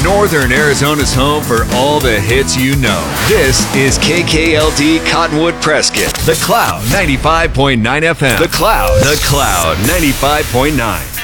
Northern Arizona's home for all the hits you know. This is KKLD Cottonwood Prescott. The Cloud 95.9 FM. The Cloud 95.9.